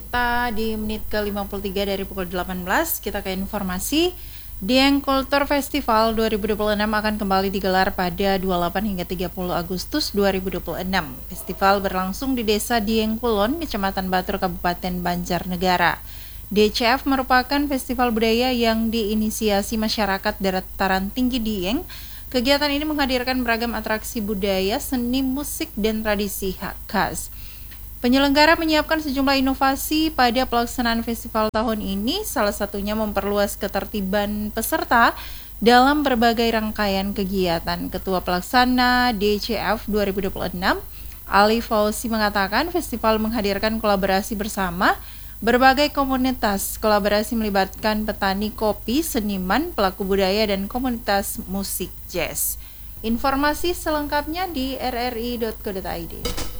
kita di menit ke-53 dari pukul 18. Kita ke informasi. Dieng Culture Festival 2026 akan kembali digelar pada 28 hingga 30 Agustus 2026. Festival berlangsung di Desa Dieng Kulon, Kecamatan Batur, Kabupaten Banjarnegara. DCF merupakan festival budaya yang diinisiasi masyarakat dataran tinggi Dieng. Kegiatan ini menghadirkan beragam atraksi budaya, seni, musik, dan tradisi khas. Penyelenggara menyiapkan sejumlah inovasi pada pelaksanaan festival tahun ini, salah satunya memperluas ketertiban peserta dalam berbagai rangkaian kegiatan. Ketua Pelaksana DCF 2026, Ali Fauzi mengatakan festival menghadirkan kolaborasi bersama berbagai komunitas. Kolaborasi melibatkan petani kopi, seniman, pelaku budaya, dan komunitas musik jazz. Informasi selengkapnya di rri.co.id.